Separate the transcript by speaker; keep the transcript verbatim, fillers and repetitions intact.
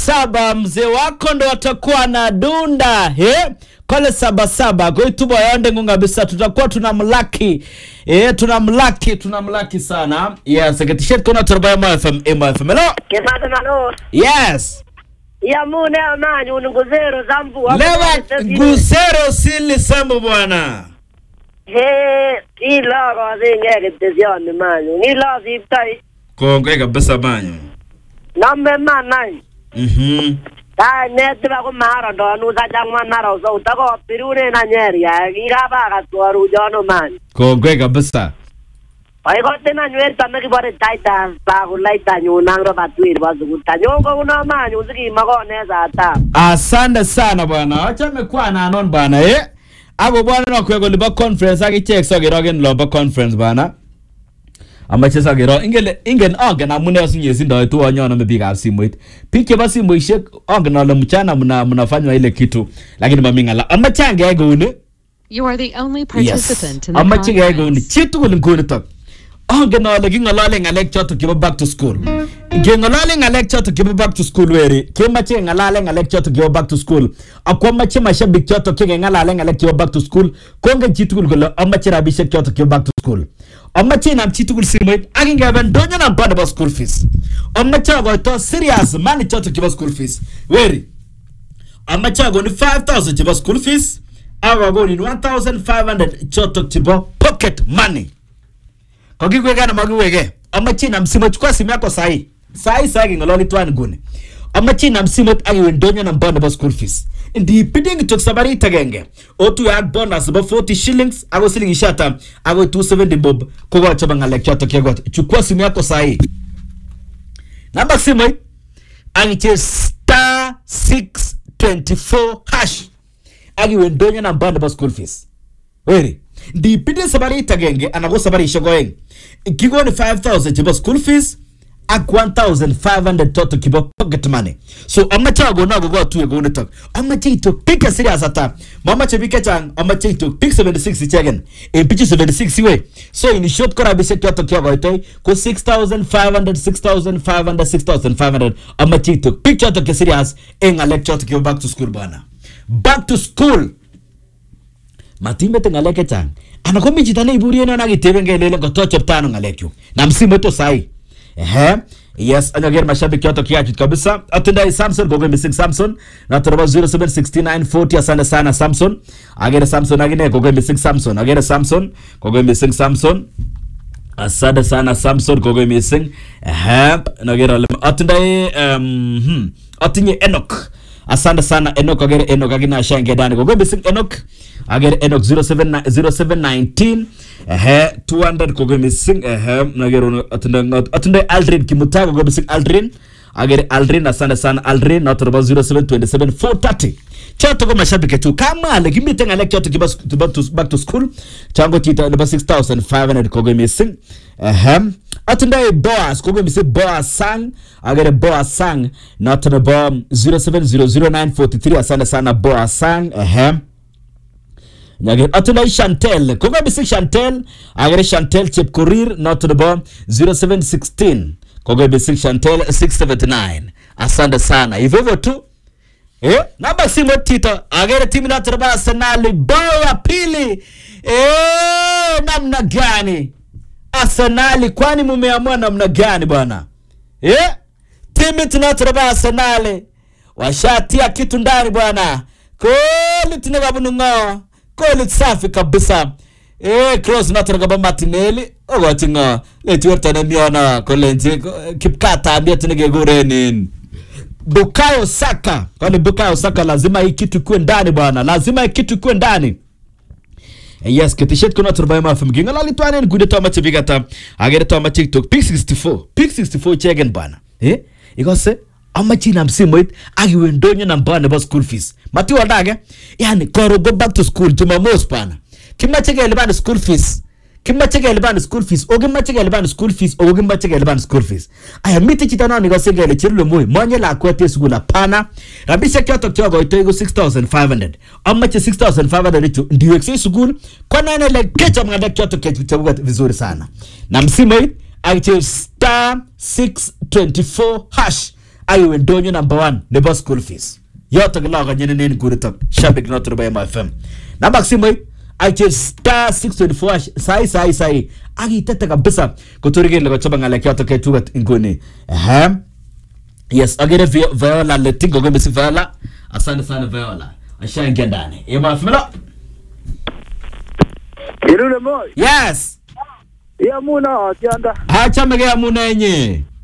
Speaker 1: saba mzee wako ndo atakuwa na dunda he kole saba saba kwa itubo yonde ngunga bisa tutakuwa tunamlaki eh tunamlaki tunamlaki sana yes seketishet kuna turba ya F M F M hello
Speaker 2: Kemata nalo
Speaker 1: yes
Speaker 2: ya mune amanyu nguzero zambu
Speaker 1: lewa nguzero sili sambu bwana
Speaker 2: he ila razinge getizioni manyu ila ziptai
Speaker 1: kongo kabisa manyu
Speaker 2: namme manai
Speaker 1: mhm
Speaker 2: ta netba ko mara do nu sa jangwa naro so utako pirune na nyeri ya iraba ka toru jono man
Speaker 1: kongo kabisa
Speaker 2: ai ko tena nyer tamme ki bare taita sa ko laita nyu nangro batwir bazu tanyo ko na manyu ziki magone za ta
Speaker 1: asante sana bwana acha mekwa na anon bwana eh abo bwana na kwego liba conference akicheck so gerogen loba conference bwana amache sa gero ingele ingen angen amune asinyezi ndo tu wanyo na mbiga simoit pike basi moishek angen na mchana mna mnafanya ile kitu lakini mamingala amache angegone
Speaker 3: you are the only participant
Speaker 1: yes.
Speaker 3: in the
Speaker 1: amache angegone chitu ngone tok angen na le ngala ngalek choto kiba back to school ngengala ngalek choto kiba back to school weri kemache ngala ngalek choto kiba back to school akwa mache mashabik choto kenge ngala ngalek kiba back to school konge chitu ngolo amache rabishek choto kiba back to school amache nam chitu ngul simoit aginga ben donya na banda ba school fees amache go to serious money choto kiba school fees weri amache go ni five thousand kiba school fees awa go ni one thousand five hundred choto kiba pocket money kokikweka na magiweke amache na msimo chukua simu yako sahi sahi sahi ngoloni twan gune amache na msimo ayiwendonya na banda ba school fees ndi piding to sabari tagenge otu ya bonus ba forty shillings ago silingi shata ago two seventy bob ko ga chaba ngale kyato kego chukua simu yako sahi namba simu angiche star six two four hash ayiwendonya na banda ba school fees weri ndi pide sabari tagenge anago sabari shogoeng kigo ni five thousand chiba school fees ak one thousand five hundred total kiba pocket money so amacha go na go go tu go ni tok amacha to pick a serious ata mama chebike chang amacha to pick seventy-six chegen e pitch seventy-six way so in short kora bise total kya go toy ko six thousand five hundred six thousand five hundred six thousand five hundred amacha to pick total ke serious en a lecture to back to school bana back to school matimbe te ngaleke chang anakomi chitane iburi ena nagitebe ngelele ko tocho tano ngalekyo na msimu to sai ehe yes anager mashabiki yote kiachi kabisa atenda Samson gogo missing Samson na toroba zero seven six nine forty asante sana Samson agere Samson agine gogo missing Samson agere Samson gogo missing Samson asante sana Samson gogo missing ehe nagera atenda um hmm atinye Enoch asante sana Enoch agere Enoch agina shange dani gogo missing Enoch agere Enoch zero seven zero seven nineteen eh two hundred gogo missing eh nagero atunda atunda Aldrin Kimutago gogo missing Aldrin agere Aldrin asante sana Aldrin na toroba zero seven two seven four thirty chato kwa mashabiki tu kama le kimite ngale chato kiba back to back to school chango tita number six thousand five hundred gogo missing eh atunda Boas gogo missing Boas sang agere Boas sang na toroba zero seven zero zero nine four three asante sana Boas sang eh Nyage atuna Chantel koga bisi Chantel agere Chantel chep kurir not the bomb zero seven one six koga bisi Chantel six seven nine asante sana hivyo tu eh namba simu tito agere timu na turba Arsenal boya pili eh namna gani Arsenal kwani mumeamua namna gani bwana eh timu tunaturba Arsenal washatia kitu ndani bwana koli tunabunungo kole safi kabisa eh cross na turagaba Martinelli ogotinga letwerta na miona kolenje kipkata ambia tunege gorenin Bukayo Saka kwani Bukayo Saka lazima hii kitu kuwe ndani bwana lazima hii kitu kuwe ndani yes kitishet kuna turba ma fm ginga lali twanen gude to ma chibigata agere to ma TikTok pick sixty-four pick sixty-four chegen bwana eh ikose amachi na msimu it agiwendonyo na mbane ba school fees mati wadage yani koro go back to school Jumamosi pana kimachege elebana school fees kimachege elebana school fees ogimachege elebana school fees ogimachege elebana school fees aya miti chitana ni gosenge ele chirulo moyo manye la kwete school pana rabisha kyoto kyogo itoigo six thousand five hundred amachi six thousand five hundred ndiyo exi school kwa nane le kecha mngada kyoto kecha chabuga vizuri sana na msimu it agiche star six two four hash ayo ndonyo number one nebo school fees yoto kila kanyenen kuritok shabik noto nebo M F M na maximo ache star six twenty-four sai sai sai agitete kabisa kotori le kochoba ngale kyoto ketugat inguni ehe yes agere Viola letingo ngombe si Viola asante sana Viola ashaingia ndani M F M lo
Speaker 4: Irule moy
Speaker 1: yes
Speaker 4: ya muna atianda
Speaker 1: acha mege amuna yenye